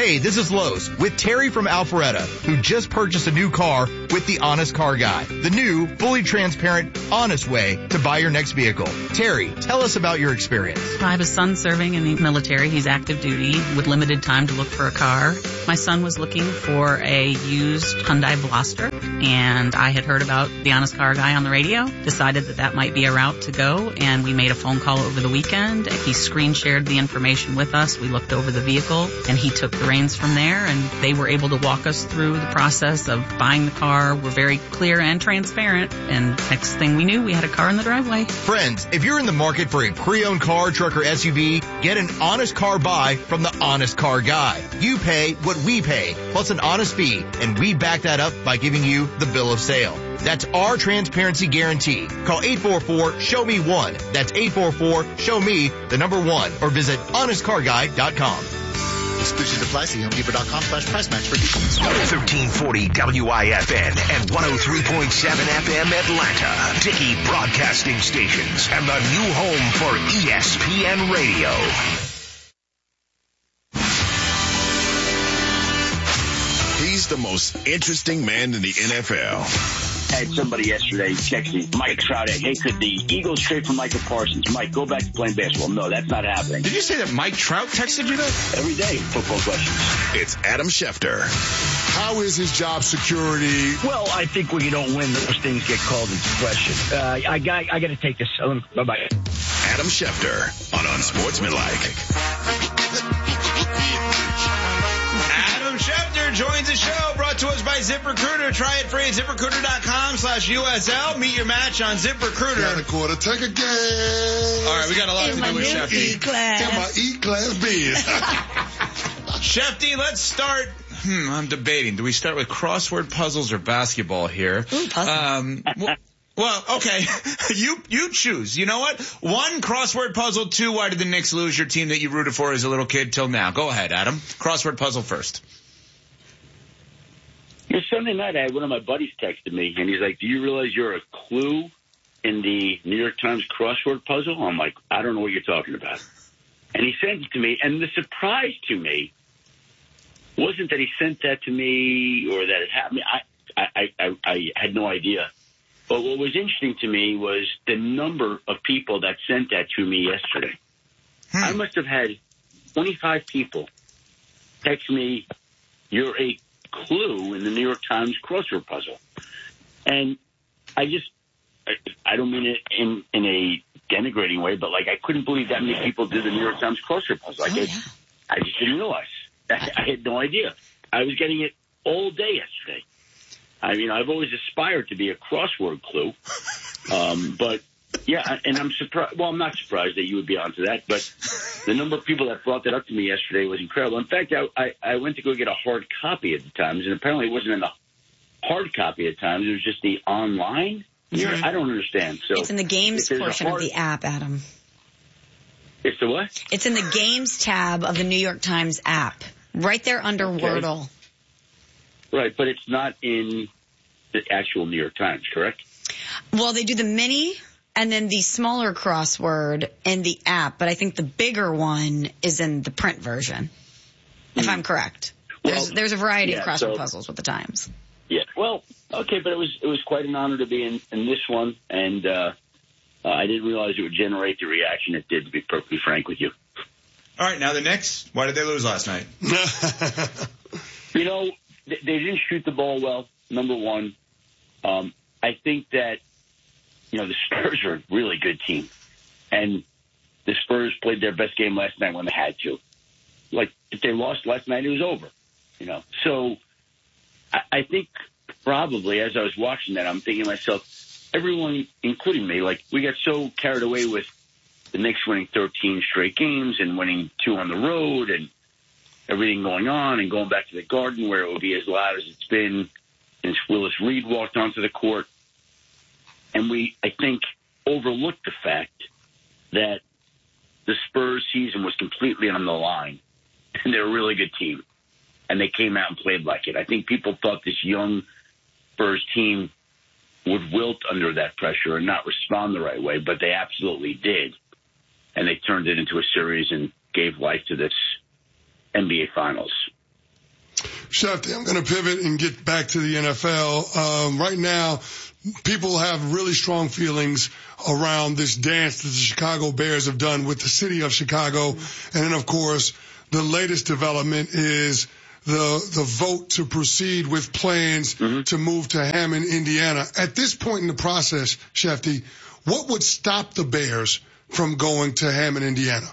Hey, this is Lowe's with Terry from Alpharetta, who just purchased a new car with the Honest Car Guy, the new, fully transparent, honest way to buy your next vehicle. Terry, tell us about your experience. I have a son serving in the military. He's active duty with limited time to look for a car. My son was looking for a used Hyundai Blaster, and I had heard about the Honest Car Guy on the radio, decided that might be a route to go, and we made a phone call over the weekend. He screen shared the information with us. We looked over the vehicle, and he took the reins from there, and they were able to walk us through the process of buying the car. We're very clear and transparent, and next thing we knew, we had a car in the driveway. Friends, if you're in the market for a pre-owned car, truck, or SUV, get an honest car buy from the Honest Car Guy. You pay what we pay, plus an honest fee, and we back that up by giving you the bill of sale. That's our transparency guarantee. Call 844-SHOW-ME-1. That's 844-SHOW-ME, the number 1, or visit honestcarguy.com. Exclusions apply. See HomeDepot.com/price match for details. 1340 WIFN and 103.7 FM Atlanta. Dickey Broadcasting Stations and the new home for ESPN Radio. He's the most interesting man in the NFL. I had somebody yesterday text me, Mike Trout, hey, could the Eagles trade for Micah Parsons? Mike, go back to playing basketball. No, that's not happening. Did you say that Mike Trout texted you that? Every day, football questions. It's Adam Schefter. How is his job security? Well, I think when you don't win, those things get called into question. I got to take this. Bye-bye. Adam Schefter on Unsportsmanlike. Adam Schefter joins the show, brought to us by ZipRecruiter. Try it free at ZipRecruiter.com/USL. Meet your match on ZipRecruiter. Got a quarter, take a game. All right, we got a lot to do with Shefty. Got my E-class biz. Shefty, let's start. I'm debating. Do we start with crossword puzzles or basketball here? Ooh, puzzle. Well, okay. You choose. You know what? 1, crossword puzzle. 2, why did the Knicks lose? Your team that you rooted for as a little kid till now. Go ahead, Adam. Crossword puzzle first. Sunday night, I had one of my buddies texted me, and he's like, do you realize you're a clue in the New York Times crossword puzzle? I'm like, I don't know what you're talking about. And he sent it to me, and the surprise to me wasn't that he sent that to me or that it happened. I had no idea. But what was interesting to me was the number of people that sent that to me yesterday. I must have had 25 people text me, you're a clue in the New York Times crossword puzzle. And I don't mean it in a denigrating way, but like I couldn't believe that many people did the New York Times crossword puzzle. I just didn't realize. I had no idea. I was getting it all day yesterday. I mean, I've always aspired to be a crossword clue. But yeah, and I'm surprised. Well, I'm not surprised that you would be onto that, but the number of people that brought that up to me yesterday was incredible. In fact, I went to go get a hard copy at the Times, and apparently it wasn't in the hard copy at Times. It was just the online. Mm-hmm. I don't understand. So it's in the games portion of the app, Adam. It's the what? It's in the games tab of the New York Times app, right there under Wordle. Right, but it's not in the actual New York Times, correct? Well, they do the mini and then the smaller crossword in the app, but I think the bigger one is in the print version, if I'm correct. Well, there's a variety of crossword puzzles with the Times. Yeah, well, okay, but it was quite an honor to be in this one, and I didn't realize it would generate the reaction it did, to be perfectly frank with you. All right, now the Knicks, why did they lose last night? You know, they didn't shoot the ball well, number one. I think that, you know, the Spurs are a really good team. And the Spurs played their best game last night when they had to. Like, if they lost last night, it was over, you know. So I think probably as I was watching that, I'm thinking to myself, everyone, including me, like, we got so carried away with the Knicks winning 13 straight games and winning 2 on the road and everything going on and going back to the Garden where it would be as loud as it's been since Willis Reed walked onto the court. And we, I think, overlooked the fact that the Spurs season was completely on the line. And they're a really good team. And they came out and played like it. I think people thought this young Spurs team would wilt under that pressure and not respond the right way, but they absolutely did. And they turned it into a series and gave life to this NBA Finals. Shefty, I'm going to pivot and get back to the NFL. Right now, people have really strong feelings around this dance that the Chicago Bears have done with the city of Chicago. And then, of course, the latest development is the vote to proceed with plans to move to Hammond, Indiana. At this point in the process, Shefty, what would stop the Bears from going to Hammond, Indiana?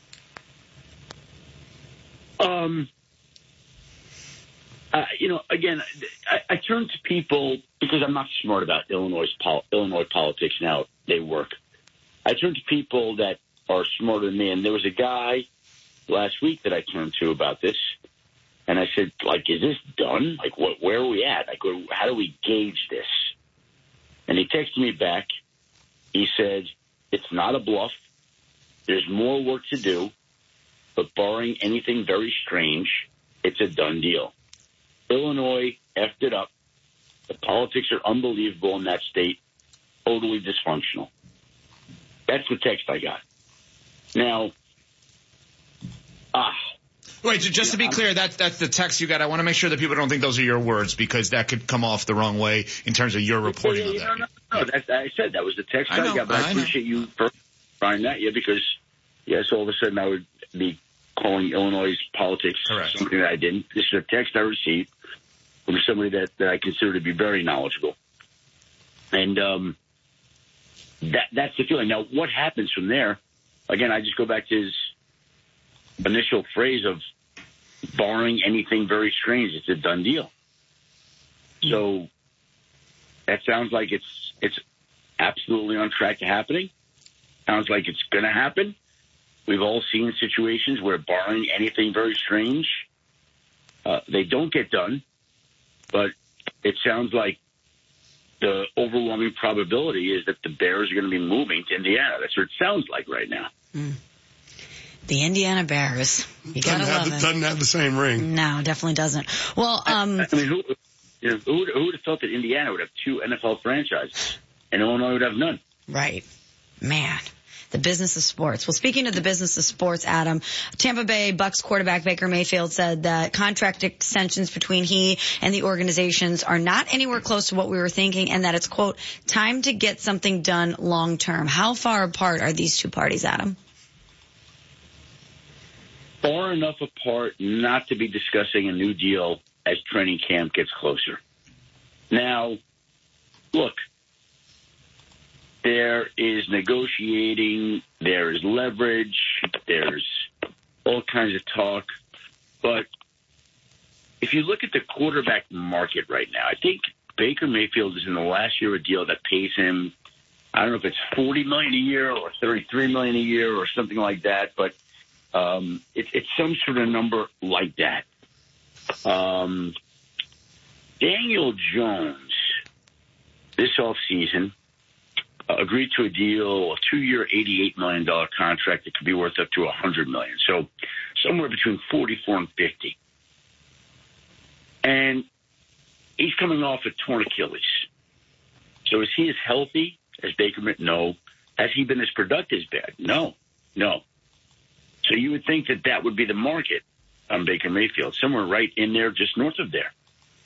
Again, I turn to people because I'm not smart about Illinois politics and how they work. I turn to people that are smarter than me. And there was a guy last week that I turned to about this. And I said, is this done? Where are we at? How do we gauge this? And he texted me back. He said, it's not a bluff. There's more work to do. But barring anything very strange, it's a done deal. Illinois effed it up. The politics are unbelievable in that state. Totally dysfunctional. That's the text I got. Now, wait, just to be clear, that's the text you got. I want to make sure that people don't think those are your words because that could come off the wrong way in terms of your reporting of that. No, I said that was the text I got, but I appreciate you for trying that, because, yes, all of a sudden I would be calling Illinois politics something that I didn't. This is a text I received from somebody that I consider to be very knowledgeable. And that's the feeling. Now, what happens from there? Again, I just go back to his initial phrase of barring anything very strange, it's a done deal. So that sounds like it's absolutely on track to happening. Sounds like it's going to happen. We've all seen situations where barring anything very strange, they don't get done. But it sounds like the overwhelming probability is that the Bears are going to be moving to Indiana. That's what it sounds like right now. The Indiana Bears. You gotta love it. Doesn't have the same ring. No, definitely doesn't. Well, who would have thought that Indiana would have two NFL franchises and Illinois would have none? Right. Man. The business of sports. Well, speaking of the business of sports, Adam, Tampa Bay Bucks quarterback Baker Mayfield said that contract extensions between he and the organizations are not anywhere close to what we were thinking, and that it's, quote, time to get something done long term. How far apart are these two parties, Adam? Far enough apart not to be discussing a new deal as training camp gets closer. Now, look, there is negotiating, there is leverage, there's all kinds of talk. But if you look at the quarterback market right now, I think Baker Mayfield is in the last year of a deal that pays him, I don't know if it's $40 million a year or $33 million a year or something like that, but it's some sort of number like that. Daniel Jones, this offseason, agreed to a deal, a 2-year, $88 million contract that could be worth up to $100 million. So somewhere between 44 and 50. And he's coming off a torn Achilles. So is he as healthy as Baker Mayfield? No. Has he been as productive as bad? No. So you would think that would be the market on Baker Mayfield, somewhere right in there, just north of there.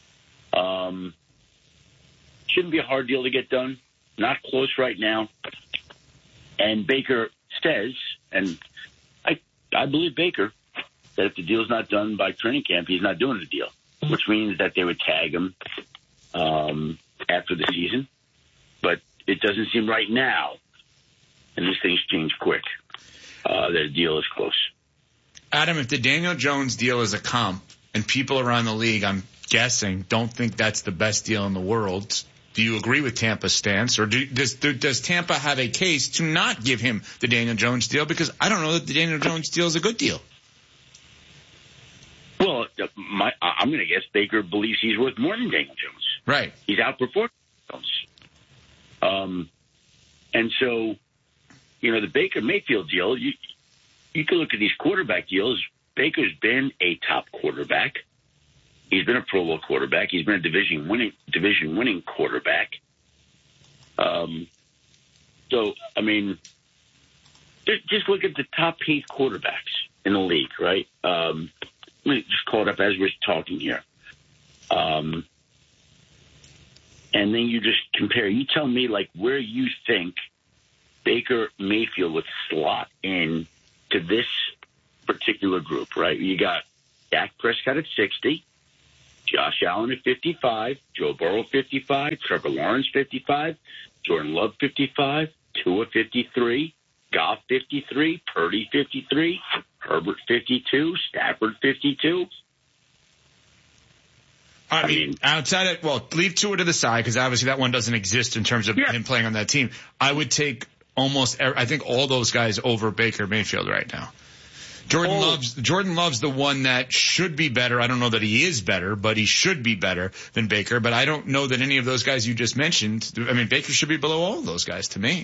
Shouldn't be a hard deal to get done. Not close right now. And Baker says, and I believe Baker, that if the deal's not done by training camp, he's not doing the deal, which means that they would tag him after the season. But it doesn't seem right now, and these things change quick, that a deal is close. Adam, if the Daniel Jones deal is a comp, and people around the league, I'm guessing, don't think that's the best deal in the world, do you agree with Tampa's stance, or does Tampa have a case to not give him the Daniel Jones deal? Because I don't know that the Daniel Jones deal is a good deal. Well, I'm going to guess Baker believes he's worth more than Daniel Jones. Right. He's outperformed Jones. And so, the Baker Mayfield deal, you can look at these quarterback deals. Baker's been a top quarterback. He's been a Pro Bowl quarterback. He's been a division winning quarterback. So, I mean, just look at the top paid quarterbacks in the league, right? Let me just call it up as we're talking here. And then you just compare. You tell me, like, where you think Baker Mayfield would slot in to this particular group, right? You got Dak Prescott at 60, Josh Allen at 55, Joe Burrow 55, Trevor Lawrence 55, Jordan Love 55, Tua 53, Goff 53, Purdy 53, Herbert 52, Stafford 52. I mean, outside of, well, leave Tua to the side because obviously that one doesn't exist in terms of him playing on that team. I would take I think all those guys over Baker Mayfield right now. Jordan Love's the one that should be better. I don't know that he is better, but he should be better than Baker. But I don't know that any of those guys you just mentioned. I mean, Baker should be below all of those guys to me.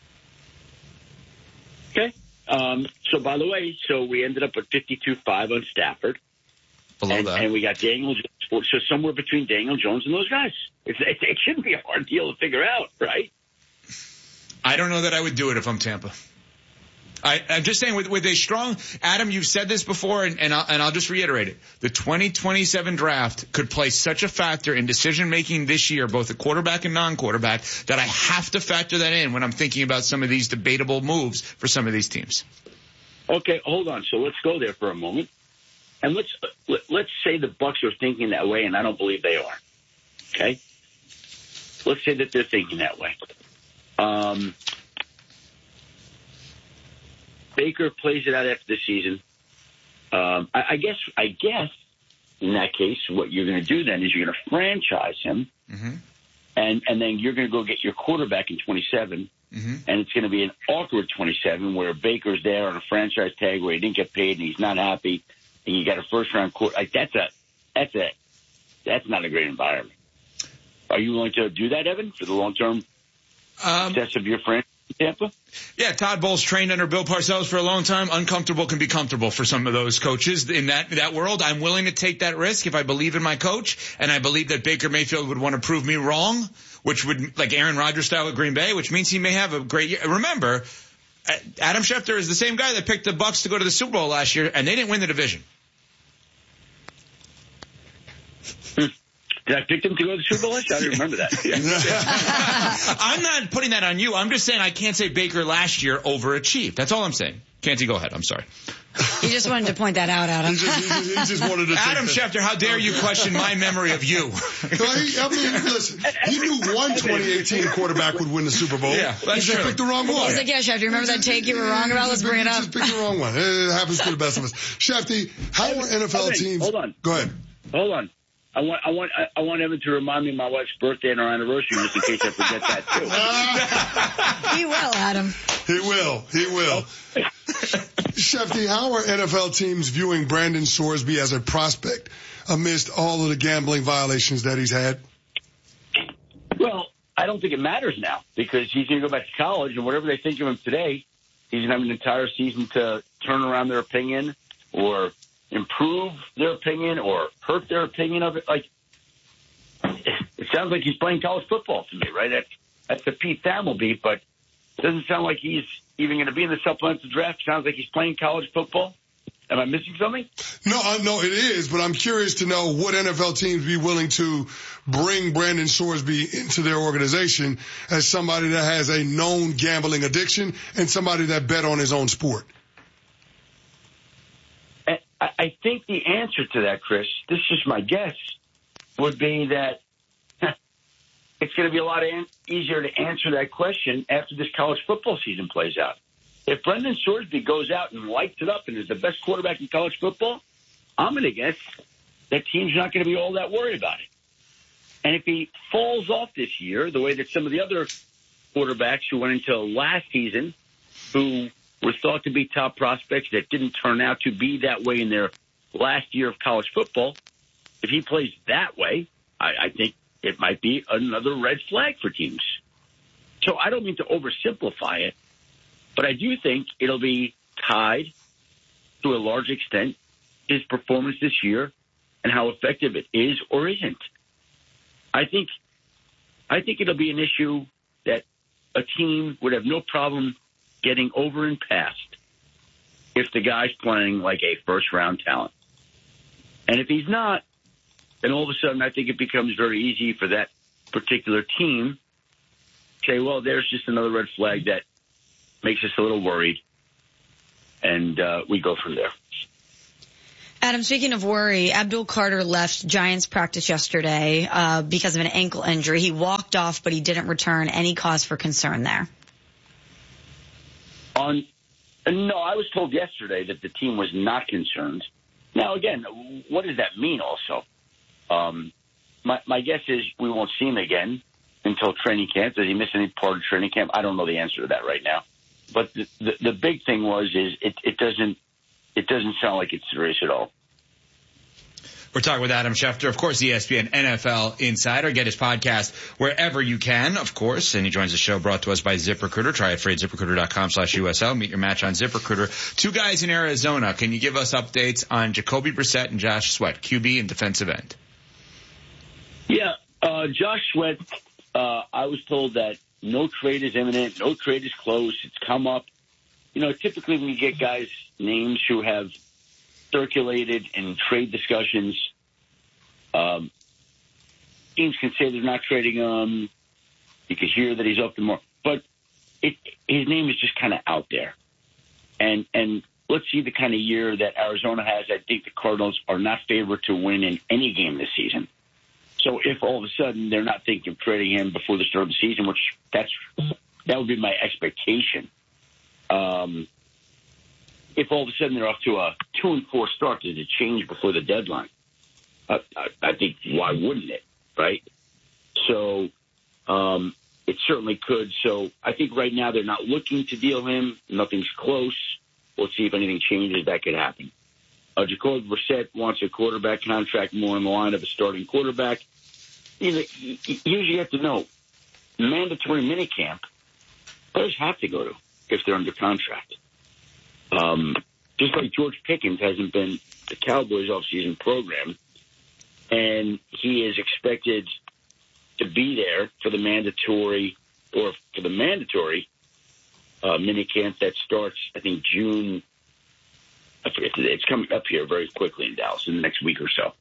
Okay. So by the way, we ended up at 52.5 on Stafford. Below that. And we got Daniel Jones. So somewhere between Daniel Jones and those guys. It shouldn't be a hard deal to figure out, right? I don't know that I would do it if I'm Tampa. I'm just saying with a strong, Adam, you've said this before, and I'll just reiterate it. The 2027 draft could play such a factor in decision making this year, both the quarterback and non-quarterback, that I have to factor that in when I'm thinking about some of these debatable moves for some of these teams. Okay, hold on. So let's go there for a moment. And let's say the Bucs are thinking that way, and I don't believe they are. Okay? Let's say that they're thinking that way. Baker plays it out after the season. I guess in that case, what you're going to do then is you're going to franchise him, and then you're going to go get your quarterback in 27, and it's going to be an awkward 27 where Baker's there on a franchise tag where he didn't get paid and he's not happy, and you got a first round quarter. Like that's not a great environment. Are you willing to do that, Evan, for the long term success of your franchise? Tampa? Yeah, Todd Bowles trained under Bill Parcells for a long time. Uncomfortable can be comfortable for some of those coaches in that world. I'm willing to take that risk if I believe in my coach, and I believe that Baker Mayfield would want to prove me wrong, which would, like Aaron Rodgers style at Green Bay, which means he may have a great year. Remember, Adam Schefter is the same guy that picked the Bucs to go to the Super Bowl last year, and they didn't win the division. Did I pick them to go to the Super Bowl last year? I don't remember that. I'm not putting that on you. I'm just saying I can't say Baker last year overachieved. That's all I'm saying. Canty, go ahead. I'm sorry. He just wanted to point that out, Adam. He just wanted to Adam Schefter, how dare you question my memory of you? Listen, he knew one 2018 quarterback would win the Super Bowl. Yeah, that's true. He picked the wrong one. He's like, yeah, Schefter, remember that take you were wrong about? Let's bring it up. Just picked the wrong one. It happens to the best of us. Shefty, how are NFL teams? Hold on. Go ahead. Hold on. I want Evan to remind me of my wife's birthday and our anniversary just in case I forget that too. He will, Adam. He will. Shefty, how are NFL teams viewing Brandon Sorsby as a prospect amidst all of the gambling violations that he's had? Well, I don't think it matters now because he's going to go back to college, and whatever they think of him today, he's going to have an entire season to turn around their opinion or improve their opinion or hurt their opinion of it. Like, it sounds like he's playing college football to me, right? That's the Pete Thamel beat, but it doesn't sound like he's even going to be in the supplemental draft. It sounds like he's playing college football. Am I missing something? No, it is, but I'm curious to know what NFL teams be willing to bring Brandon Sorsby into their organization as somebody that has a known gambling addiction and somebody that bet on his own sport. I think the answer to that, Chris, this is my guess, would be that it's going to be a lot easier to answer that question after this college football season plays out. If Brendan Sorsby goes out and lights it up and is the best quarterback in college football, I'm going to guess that team's not going to be all that worried about it. And if he falls off this year, the way that some of the other quarterbacks who went into last season, who were thought to be top prospects that didn't turn out to be that way in their last year of college football, if he plays that way, I think it might be another red flag for teams. So I don't mean to oversimplify it, but I do think it'll be tied to a large extent his performance this year and how effective it is or isn't. I think it'll be an issue that a team would have no problem getting over and past if the guy's playing like a first-round talent. And if he's not, then all of a sudden I think it becomes very easy for that particular team to say, well, there's just another red flag that makes us a little worried, and we go from there. Adam, speaking of worry, Abdul Carter left Giants practice yesterday because of an ankle injury. He walked off, but he didn't return. Any cause for concern there? No, I was told yesterday that the team was not concerned. Now, again, what does that mean also? My guess is we won't see him again until training camp. Does he miss any part of training camp? I don't know the answer to that right now. But the big thing is it doesn't sound like it's serious at all. We're talking with Adam Schefter, of course, ESPN NFL Insider. Get his podcast wherever you can, of course. And he joins the show brought to us by ZipRecruiter. Try it free at ZipRecruiter.com/USL. Meet your match on ZipRecruiter. Two guys in Arizona. Can you give us updates on Jacoby Brissett and Josh Sweat, QB and defensive end? Yeah, Josh Sweat, I was told that no trade is imminent, no trade is close. It's come up. You know, typically when you get guys' names who have circulated in trade discussions, teams can say they're not trading him. You can hear that he's up to more, but his name is just kind of out there. And let's see the kind of year that Arizona has. I think the Cardinals are not favored to win in any game this season. So if all of a sudden they're not thinking of trading him before the start of the season, which that would be my expectation. If all of a sudden they're off to a 2-4 start, does it change before the deadline? I think why wouldn't it, right? So it certainly could. So I think right now they're not looking to deal him. Nothing's close. We'll see if anything changes. That could happen. Jacoby Brissett wants a quarterback contract more in the line of a starting quarterback. You know, here's you have to know, mandatory minicamp, players have to go to if they're under contract. Just like George Pickens hasn't been the Cowboys offseason program, and he is expected to be there for the mandatory minicamp that starts, I think, June. I forget today. It's coming up here very quickly in Dallas in the next week or so.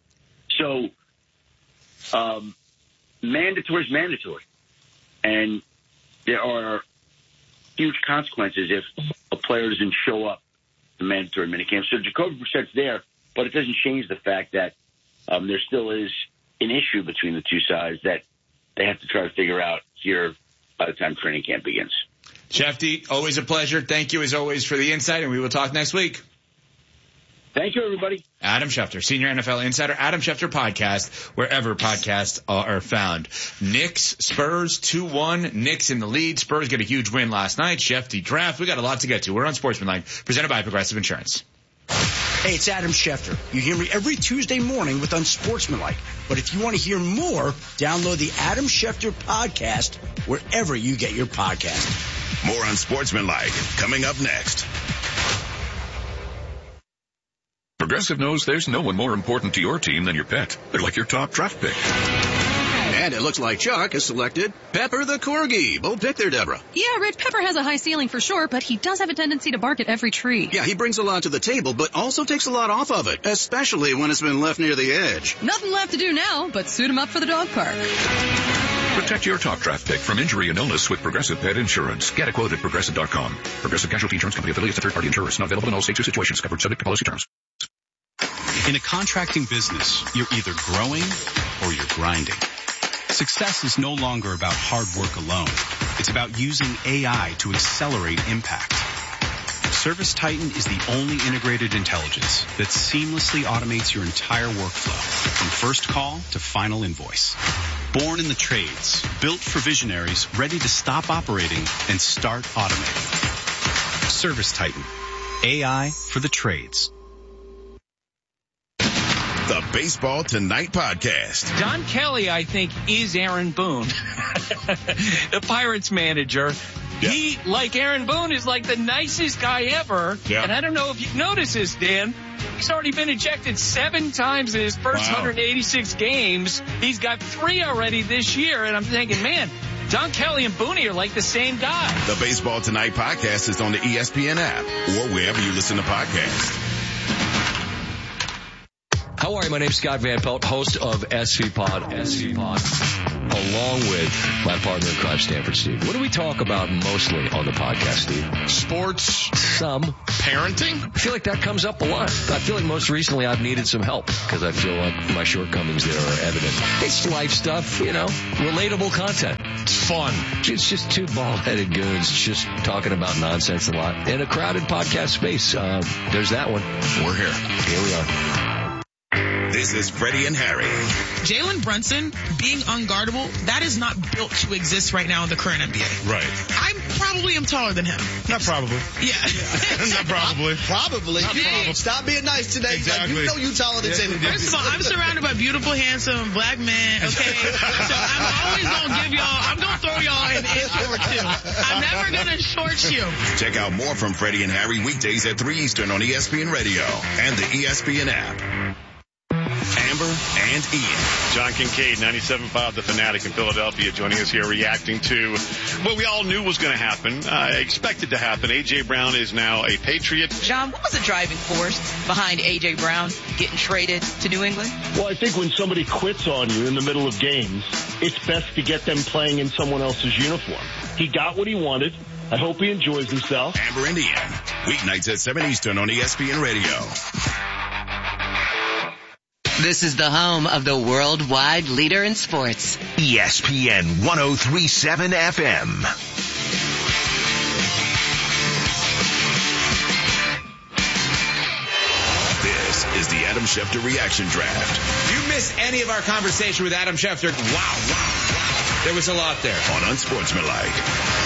So, mandatory is mandatory. And there are huge consequences if a player doesn't show up to mandatory minicamp. So Jacoby Brissett's there, but it doesn't change the fact that there still is an issue between the two sides that they have to try to figure out here by the time training camp begins. Shefty, always a pleasure. Thank you as always for the insight, and we will talk next week. Thank you, everybody. Adam Schefter, Senior NFL Insider, Adam Schefter Podcast, wherever podcasts are found. Knicks, Spurs, 2-1. Knicks in the lead. Spurs get a huge win last night. Shefty draft. We got a lot to get to. We're on Sportsmanlike, presented by Progressive Insurance. Hey, it's Adam Schefter. You hear me every Tuesday morning with Unsportsmanlike. But if you want to hear more, download the Adam Schefter Podcast wherever you get your podcast. More Unsportsmanlike coming up next. Progressive knows there's no one more important to your team than your pet. They're like your top draft pick. And it looks like Chuck has selected Pepper the Corgi. Bold pick there, Deborah. Yeah, Red Pepper has a high ceiling for sure, but he does have a tendency to bark at every tree. Yeah, he brings a lot to the table, but also takes a lot off of it, especially when it's been left near the edge. Nothing left to do now, but suit him up for the dog park. Protect your top draft pick from injury and illness with Progressive Pet Insurance. Get a quote at Progressive.com. Progressive Casualty Insurance Company affiliates and third-party insurers. Not available in all states or situations. Covered subject to policy terms. In a contracting business, you're either growing or you're grinding. Success is no longer about hard work alone. It's about using AI to accelerate impact. ServiceTitan is the only integrated intelligence that seamlessly automates your entire workflow, from first call to final invoice. Born in the trades, built for visionaries ready to stop operating and start automating. ServiceTitan, AI for the trades. The Baseball Tonight Podcast. Don Kelly, I think, is Aaron Boone, the Pirates manager. Yeah. He, like Aaron Boone, is like the nicest guy ever. Yeah. And I don't know if you've noticed this, Dan. He's already been ejected 7 times in his first 186 games. He's got 3 already this year. And I'm thinking, man, Don Kelly and Booney are like the same guy. The Baseball Tonight Podcast is on the ESPN app or wherever you listen to podcasts. How are you? My name's Scott Van Pelt, host of SV Pod, along with my partner in crime, Stanford Steve. What do we talk about mostly on the podcast, Steve? Sports. Some. Parenting. I feel like that comes up a lot. I feel like most recently I've needed some help because I feel like my shortcomings there are evident. It's life stuff, relatable content. It's fun. It's just two bald-headed goons just talking about nonsense a lot in a crowded podcast space. There's that one. We're here. Here we are. This is Freddie and Harry. Jalen Brunson being unguardable, that is not built to exist right now in the current NBA. Right. I probably am taller than him. Not probably. Yeah. Not probably. Probably. Not probably. Stop being nice today. Exactly. Like, you know you taller than Jalen Brunson. First of all, I'm surrounded by beautiful, handsome black men, okay? So I'm always going to I'm going to throw y'all an inch or two. I'm never going to short you. Check out more from Freddie and Harry weekdays at 3 Eastern on ESPN Radio and the ESPN app. Amber and Ian. John Kincaid, 97.5 The Fanatic in Philadelphia, joining us here reacting to what we all knew was going to happen, expected to happen. A.J. Brown is now a Patriot. John, what was the driving force behind A.J. Brown getting traded to New England? Well, I think when somebody quits on you in the middle of games, it's best to get them playing in someone else's uniform. He got what he wanted. I hope he enjoys himself. Amber and Ian, weeknights at 7 Eastern on ESPN Radio. This is the home of the worldwide leader in sports. ESPN 103.7 FM. This is the Adam Schefter Reaction Draft. If you missed any of our conversation with Adam Schefter, wow. There was a lot there. On Unsportsmanlike.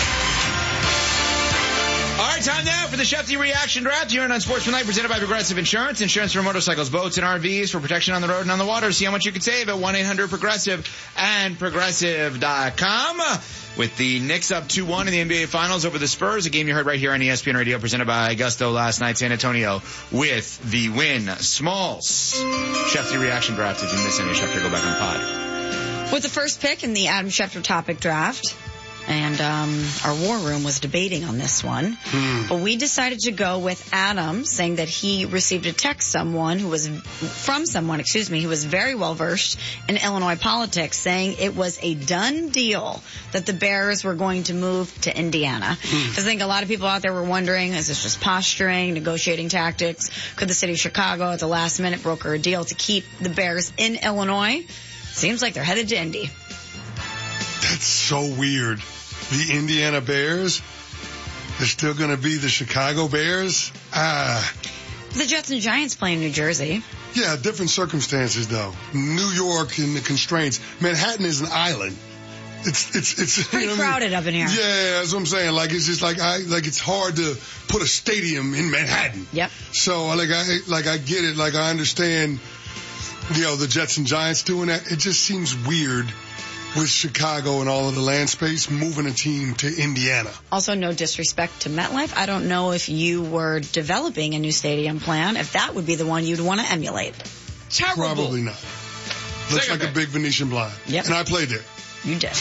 All right, time now for the Schefter Reaction Draft here on Unsportsmanlike, presented by Progressive Insurance. Insurance for motorcycles, boats, and RVs for protection on the road and on the water. See how much you could save at 1-800-PROGRESSIVE and Progressive.com. With the Knicks up 2-1 in the NBA Finals over the Spurs, a game you heard right here on ESPN Radio, presented by Gusto last night. San Antonio with the win. Smalls. Schefter Reaction Draft. If you miss any Schefter, go back on pod. With the first pick in the Adam Schefter topic draft, and our war room was debating on this one, but we decided to go with Adam, saying that he received a text from someone who was very well versed in Illinois politics, saying it was a done deal that the Bears were going to move to Indiana. Because I think a lot of people out there were wondering, is this just posturing, negotiating tactics? Could the city of Chicago at the last minute broker a deal to keep the Bears in Illinois? Seems like they're headed to Indy. That's so weird. The Indiana Bears, they're still going to be the Chicago Bears? The Jets and Giants play in New Jersey. Yeah, different circumstances though. New York and the constraints. Manhattan is an island. It's pretty crowded up in here. Yeah, that's what I'm saying. Like, it's just like it's hard to put a stadium in Manhattan. Yep. So I get it. Like, I understand, the Jets and Giants doing that. It just seems weird with Chicago and all of the land space, moving a team to Indiana. Also, no disrespect to MetLife. I don't know if you were developing a new stadium plan, if that would be the one you'd want to emulate. Terrible. Probably not. Looks like a big Venetian blind. Yep. And I played there. You did.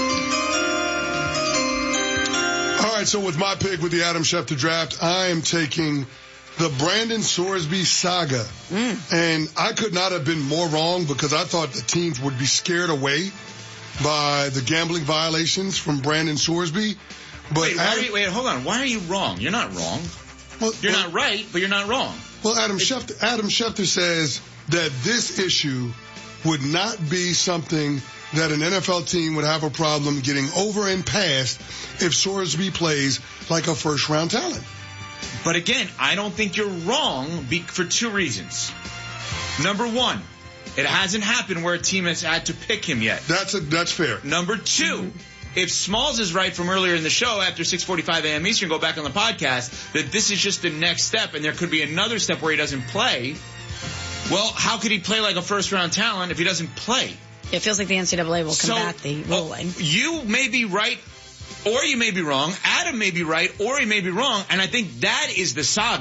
All right, so with my pick with the Adam Schefter draft, I am taking the Brandon Sorsby saga. And I could not have been more wrong, because I thought the teams would be scared away by the gambling violations from Brandon Sorsby. But wait, hold on. Why are you wrong? You're not wrong. You're not right, but you're not wrong. Well, Adam Schefter says that this issue would not be something that an NFL team would have a problem getting over and past if Sorsby plays like a first-round talent. But again, I don't think you're wrong for two reasons. Number one, it hasn't happened where a team has had to pick him yet. That's fair. Number two, if Smalls is right from earlier in the show after 6:45 a.m. Eastern, go back on the podcast, that this is just the next step and there could be another step where he doesn't play. Well, how could he play like a first-round talent if he doesn't play? It feels like the NCAA will combat the ruling. You may be right, or you may be wrong. Adam may be right, or he may be wrong. And I think that is the saga.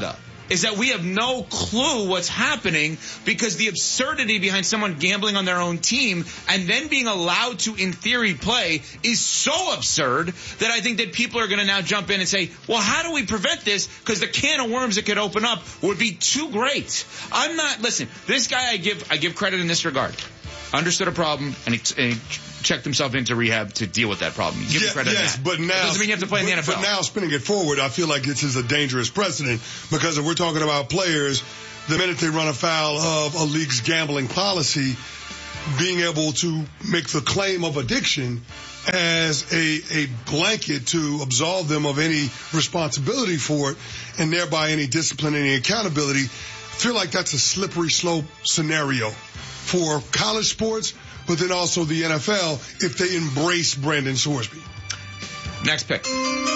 is that we have no clue what's happening because the absurdity behind someone gambling on their own team and then being allowed to, in theory, play is so absurd that I think that people are going to now jump in and say, well, how do we prevent this? Because the can of worms it could open up would be too great. Listen, this guy I give credit in this regard. Understood a problem and he checked himself into rehab to deal with that problem. Give me credit on that. But now, that doesn't mean you have to play in the NFL. But now, spinning it forward, I feel like this is a dangerous precedent because if we're talking about players, the minute they run afoul of a league's gambling policy, being able to make the claim of addiction as a blanket to absolve them of any responsibility for it and thereby any discipline, any accountability, I feel like that's a slippery slope scenario for college sports, but then also the NFL if they embrace Brandon Sorsby. Next pick.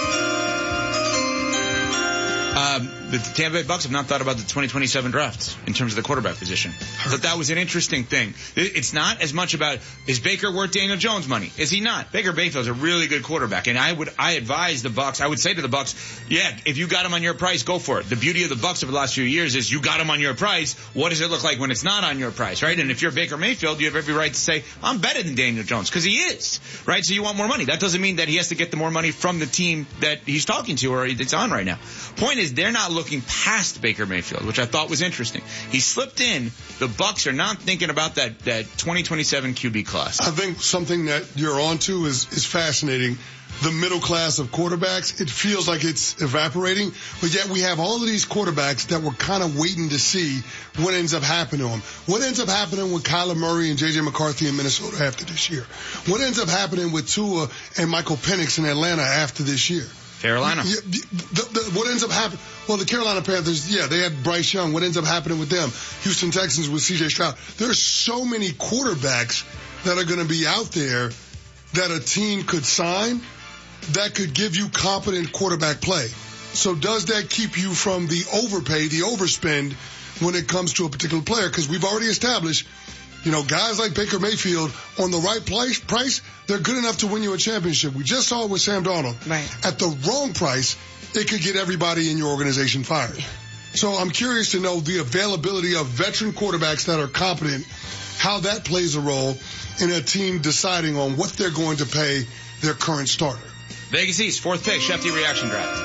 The Tampa Bay Bucks have not thought about the 2027 draft in terms of the quarterback position. I thought that was an interesting thing. It's not as much about, is Baker worth Daniel Jones money? Is he not? Baker Mayfield's a really good quarterback, and I advise the Bucks, I would say to the Bucks, yeah, if you got him on your price, go for it. The beauty of the Bucks over the last few years is you got him on your price. What does it look like when it's not on your price, right? And if you're Baker Mayfield, you have every right to say, I'm better than Daniel Jones, because he is, right? So you want more money. That doesn't mean that he has to get the more money from the team that he's talking to or it's on right now. Point is, they're not looking past Baker Mayfield, which I thought was interesting. He slipped in. The Bucks are not thinking about that 2027 QB class. I think something that you're onto is fascinating. The middle class of quarterbacks, it feels like it's evaporating, but yet we have all of these quarterbacks that we're kind of waiting to see what ends up happening to them. What ends up happening with Kyler Murray and J.J. McCarthy in Minnesota after this year? What ends up happening with Tua and Michael Penix in Atlanta after this year? Carolina. What ends up happening? Well, the Carolina Panthers, they had Bryce Young. What ends up happening with them? Houston Texans with C.J. Stroud. There's so many quarterbacks that are going to be out there that a team could sign that could give you competent quarterback play. So does that keep you from the overpay, the overspend when it comes to a particular player? Because we've already established, guys like Baker Mayfield on the right price, they're good enough to win you a championship. We just saw it with Sam Darnold. Right. At the wrong price, it could get everybody in your organization fired. So I'm curious to know the availability of veteran quarterbacks that are competent, how that plays a role in a team deciding on what they're going to pay their current starter. Vegas East, fourth pick, Shefty reaction draft.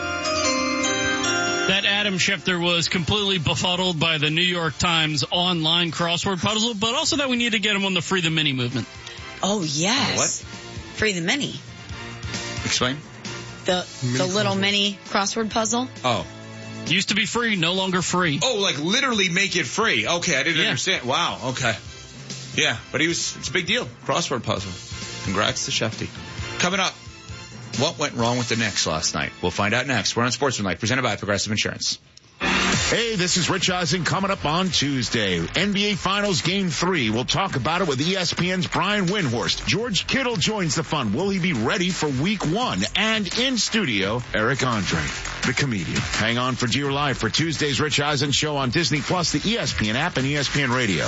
That Adam Schefter was completely befuddled by the New York Times online crossword puzzle, but also that we need to get him on the Free the Mini movement. Oh, yes. What? Free the Mini. Explain. The little mini crossword puzzle. Oh. Used to be free, no longer free. Oh, like literally make it free. Okay, I didn't understand. Wow, okay. Yeah, but it's a big deal. Crossword puzzle. Congrats to Shefty. Coming up, what went wrong with the Knicks last night? We'll find out next. We're on Sportsmanlike, presented by Progressive Insurance. Hey, this is Rich Eisen coming up on Tuesday. NBA Finals Game 3. We'll talk about it with ESPN's Brian Windhorst. George Kittle joins the fun. Will he be ready for Week 1? And in studio, Eric Andre, the comedian. Hang on for Dear Life for Tuesday's Rich Eisen Show on Disney Plus, the ESPN app, and ESPN Radio.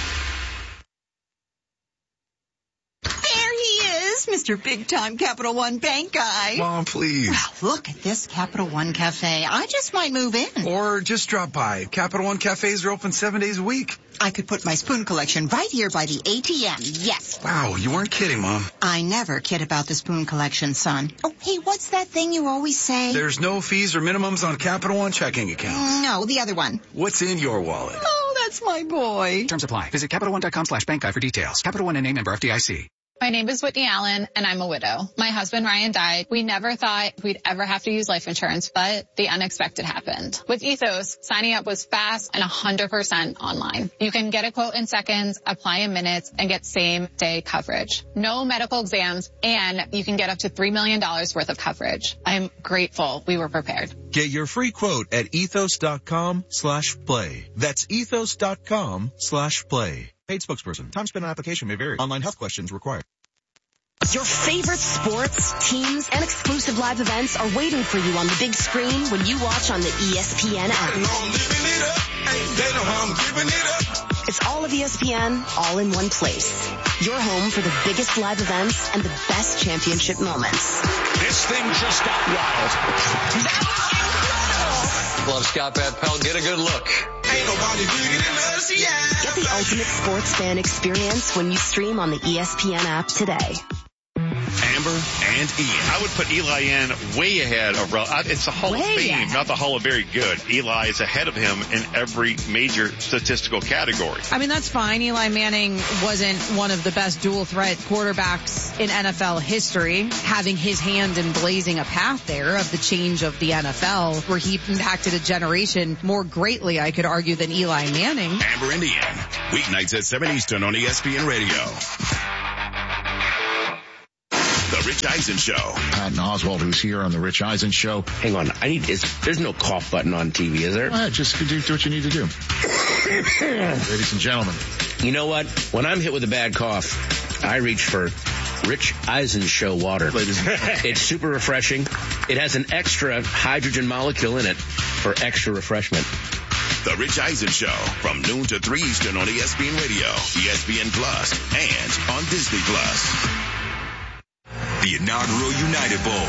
Mr. Big-Time Capital One Bank guy. Mom, please. Well, look at this Capital One Cafe. I just might move in. Or just drop by. Capital One Cafes are open 7 days a week. I could put my spoon collection right here by the ATM. Yes. Wow, you weren't kidding, Mom. I never kid about the spoon collection, son. Oh, hey, what's that thing you always say? There's no fees or minimums on Capital One checking accounts. No, the other one. What's in your wallet? Oh, that's my boy. Terms apply. Visit CapitalOne.com/bankguide for details. Capital One and name member FDIC. My name is Whitney Allen, and I'm a widow. My husband, Ryan, died. We never thought we'd ever have to use life insurance, but the unexpected happened. With Ethos, signing up was fast and 100% online. You can get a quote in seconds, apply in minutes, and get same-day coverage. No medical exams, and you can get up to $3 million worth of coverage. I'm grateful we were prepared. Get your free quote at ethos.com/play. That's ethos.com/play. Paid spokesperson. Time spent on application may vary. Online health questions required. Your favorite sports, teams, and exclusive live events are waiting for you on the big screen when you watch on the ESPN app. It's all of ESPN, all in one place. Your home for the biggest live events and the best championship moments. This thing just got wild. love Scott Van Pelt. Get a good look. Ain't nobody bigger than us, yeah. Get the ultimate sports fan experience when you stream on the ESPN app today. Amber and Ian. I would put Eli in way ahead of it's the Hall of Fame, not the Hall of Very Good. Eli is ahead of him in every major statistical category. I mean, that's fine. Eli Manning wasn't one of the best dual threat quarterbacks in NFL history, having his hand in blazing a path there of the change of the NFL, where he impacted a generation more greatly, I could argue, than Eli Manning. Amber and Ian, weeknights at 7 Eastern on ESPN Radio. The Rich Eisen Show. Patton Oswalt, who's here on the Rich Eisen Show. Hang on, there's no cough button on TV, is there? Just do what you need to do. Ladies and gentlemen. You know what? When I'm hit with a bad cough, I reach for Rich Eisen Show water. It's super refreshing. It has an extra hydrogen molecule in it for extra refreshment. The Rich Eisen Show from noon to 3 Eastern on ESPN Radio, ESPN Plus, and on Disney Plus. The inaugural United Bowl.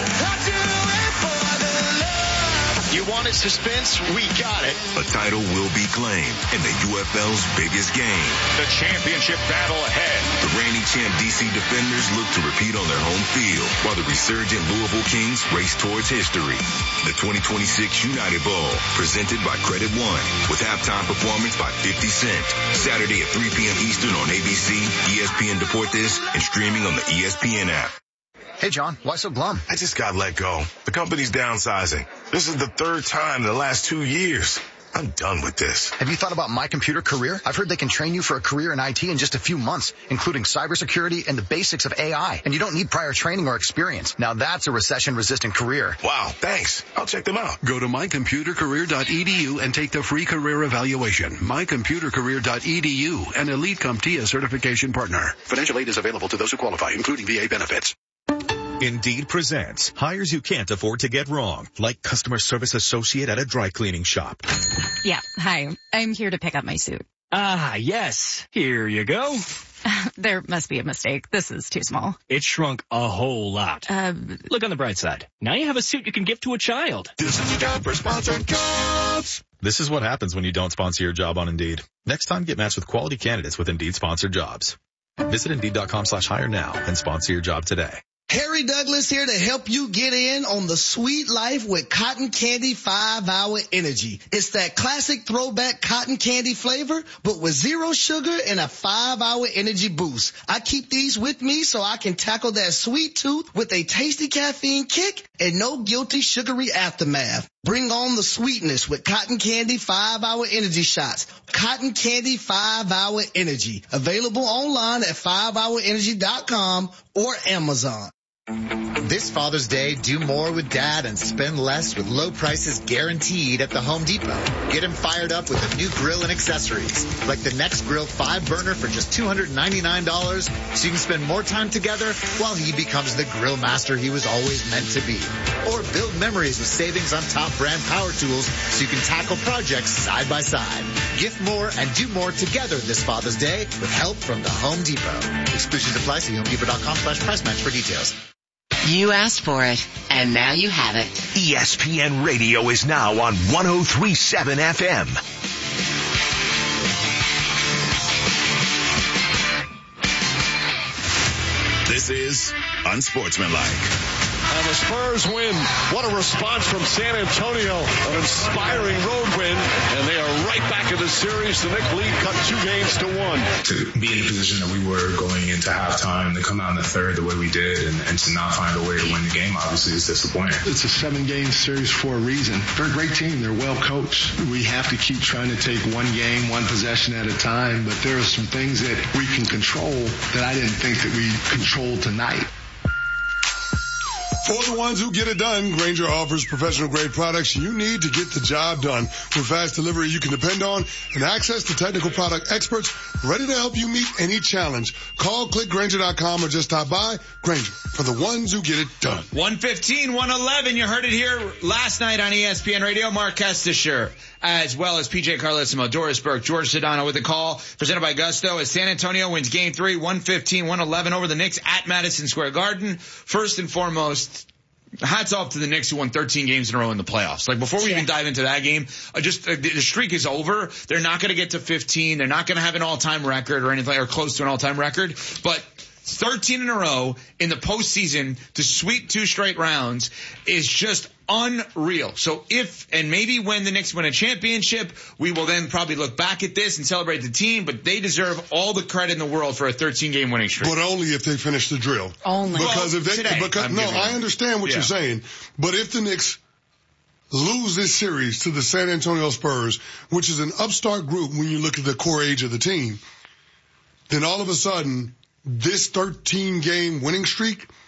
You wanted suspense? We got it. A title will be claimed in the UFL's biggest game. The championship battle ahead. The reigning champ DC Defenders look to repeat on their home field, while the resurgent Louisville Kings race towards history. The 2026 United Bowl, presented by Credit One, with halftime performance by 50 Cent. Saturday at 3 p.m. Eastern on ABC, ESPN Deportes, and streaming on the ESPN app. Hey, John, why so glum? I just got let go. The company's downsizing. This is the third time in the last 2 years. I'm done with this. Have you thought about My Computer Career? I've heard they can train you for a career in IT in just a few months, including cybersecurity and the basics of AI. And you don't need prior training or experience. Now that's a recession-resistant career. Wow, thanks. I'll check them out. Go to mycomputercareer.edu and take the free career evaluation. mycomputercareer.edu, an Elite CompTIA certification partner. Financial aid is available to those who qualify, including VA benefits. Indeed presents hires you can't afford to get wrong, like customer service associate at a dry cleaning shop. Yeah, hi. I'm here to pick up my suit. Ah, yes. Here you go. There must be a mistake. This is too small. It shrunk a whole lot. Look on the bright side. Now you have a suit you can give to a child. This is your job for sponsored jobs. This is what happens when you don't sponsor your job on Indeed. Next time, get matched with quality candidates with Indeed sponsored jobs. Visit Indeed.com/hire now and sponsor your job today. Harry Douglas here to help you get in on the sweet life with Cotton Candy 5-Hour Energy. It's that classic throwback cotton candy flavor, but with zero sugar and a 5-hour energy boost. I keep these with me so I can tackle that sweet tooth with a tasty caffeine kick and no guilty sugary aftermath. Bring on the sweetness with Cotton Candy 5-Hour Energy Shots. Cotton Candy 5-Hour Energy. Available online at 5hourenergy.com or Amazon. This Father's Day, do more with Dad and spend less with low prices guaranteed at the Home Depot. Get him fired up with a new grill and accessories, like the Next Grill 5-burner for just $299, so you can spend more time together while he becomes the grill master he was always meant to be. Or build memories with savings on top brand power tools so you can tackle projects side by side. Gift more and do more together this Father's Day with help from the Home Depot. Exclusions apply. See HomeDepot.com/price match for details. You asked for it, and now you have it. ESPN Radio is now on 103.7 FM. This is Unsportsmanlike. And the Spurs win. What a response from San Antonio. An inspiring road win. And they are right back in the series. The Knicks lead cut 2 games to 1. To be in the position that we were going into halftime, to come out in the third the way we did, and to not find a way to win the game, obviously, is disappointing. It's a 7-game series for a reason. They're a great team. They're well coached. We have to keep trying to take one game, one possession at a time. But there are some things that we can control that I didn't think that we controlled tonight. For the ones who get it done, Grainger offers professional-grade products you need to get the job done. With fast delivery you can depend on and access to technical product experts ready to help you meet any challenge. Call, click Grainger.com, or just stop by. Grainger, for the ones who get it done. 115, 111. You heard it here last night on ESPN Radio. Mark Kestisher, as well as PJ Carlesimo, Doris Burke, George Sedano with the call, presented by Gusto, as San Antonio wins Game 3, 115, 111 over the Knicks at Madison Square Garden. First and foremost, hats off to the Knicks who won 13 games in a row in the playoffs. Like, before we even dive into that game, the streak is over. They're not going to get to 15. They're not going to have an all-time record or anything, or close to an all-time record. But 13 in a row in the postseason to sweep 2 straight rounds is just unreal. So maybe when the Knicks win a championship, we will then probably look back at this and celebrate the team, but they deserve all the credit in the world for a 13-game winning streak. But only if they finish the drill. Only. Because I understand what you're saying, but if the Knicks lose this series to the San Antonio Spurs, which is an upstart group when you look at the core age of the team, then all of a sudden, this 13-game winning streak